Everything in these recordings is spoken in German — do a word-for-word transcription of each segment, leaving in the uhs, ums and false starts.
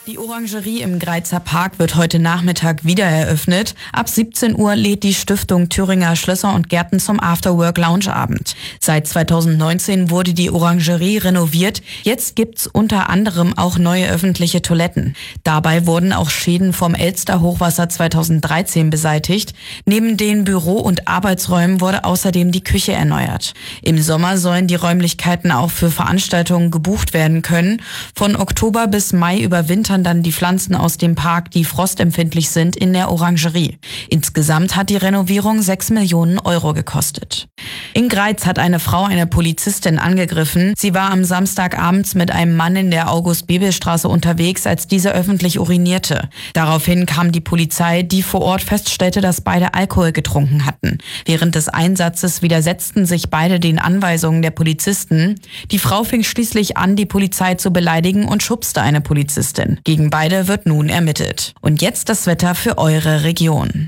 Die Orangerie im Greizer Park wird heute Nachmittag wieder eröffnet. Ab siebzehn Uhr lädt die Stiftung Thüringer Schlösser und Gärten zum Afterwork-Lounge-Abend. Seit zweitausendneunzehn wurde die Orangerie renoviert. Jetzt gibt's unter anderem auch neue öffentliche Toiletten. Dabei wurden auch Schäden vom Elster-Hochwasser zweitausenddreizehn beseitigt. Neben den Büro- und Arbeitsräumen wurde außerdem die Küche erneuert. Im Sommer sollen die Räumlichkeiten auch für Veranstaltungen gebucht werden können. Von Oktober bis Mai überwintern dann die Pflanzen aus dem Park, die frostempfindlich sind, in der Orangerie. Insgesamt hat die Renovierung sechs Millionen Euro gekostet. In Greiz hat eine Frau eine Polizistin angegriffen. Sie war am Samstagabends mit einem Mann in der August-Bebel-Straße unterwegs, als dieser öffentlich urinierte. Daraufhin kam die Polizei, die vor Ort feststellte, dass beide Alkohol getrunken hatten. Während des Einsatzes widersetzten sich beide den Anweisungen der Polizisten. Die Frau fing schließlich an, die Polizei zu beleidigen und schubste eine Polizistin. Gegen beide wird nun ermittelt. Und jetzt das Wetter für eure Region.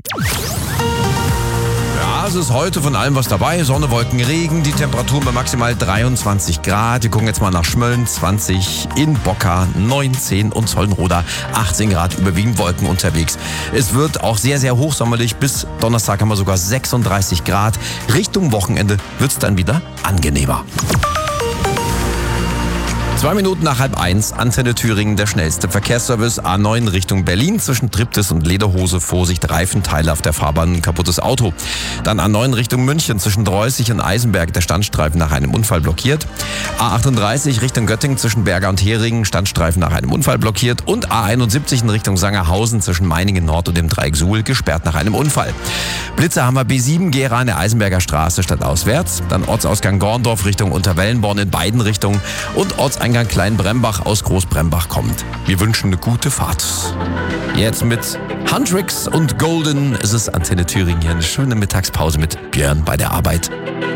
Ja, es ist heute von allem was dabei. Sonne, Wolken, Regen. Die Temperatur bei maximal dreiundzwanzig Grad. Wir gucken jetzt mal nach Schmölln, zwanzig, in Bocker neunzehn und Zollenroda achtzehn Grad, überwiegend Wolken unterwegs. Es wird auch sehr, sehr hochsommerlich. Bis Donnerstag haben wir sogar sechsunddreißig Grad. Richtung Wochenende wird es dann wieder angenehmer. Zwei Minuten nach halb eins, Antenne Thüringen, der schnellste Verkehrsservice. A neun Richtung Berlin zwischen Triptis und Lederhose. Vorsicht, Reifenteile auf der Fahrbahn, ein kaputtes Auto. Dann A neun Richtung München zwischen Dreußig und Eisenberg, der Standstreifen nach einem Unfall blockiert. A achtunddreißig Richtung Göttingen zwischen Berger und Heringen, Standstreifen nach einem Unfall blockiert. Und A einundsiebzig in Richtung Sangerhausen zwischen Meiningen Nord und dem Dreieck Suhl, gesperrt nach einem Unfall. Blitzer haben wir B sieben, Gera an der Eisenberger Straße stadtauswärts. Dann Ortsausgang Gorndorf Richtung Unterwellenborn in beiden Richtungen. Und Ortseingang Kleinbrembach aus Großbrembach kommt. Wir wünschen eine gute Fahrt. Jetzt mit Huntrix und Golden ist es Antenne Thüringen hier. Eine schöne Mittagspause mit Björn bei der Arbeit.